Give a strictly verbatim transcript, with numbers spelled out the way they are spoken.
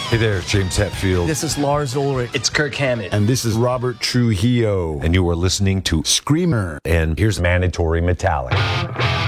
Hey there, James Hetfield. This is Lars Ulrich. It's Kirk Hammett. And this is Robert Trujillo. And you are listening to Screamer. And here's Mandatory Metallic.